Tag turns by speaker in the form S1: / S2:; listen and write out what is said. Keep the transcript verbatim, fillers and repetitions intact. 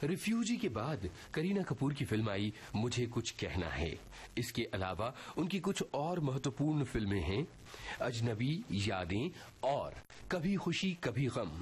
S1: Refugee के बाद करीना कपूर की फिल्म आई मुझे कुछ कहना है। इसके अलावा उनकी कुछ और महत्वपूर्ण फिल्में हैं अजनबी, यादें और कभी खुशी कभी गम।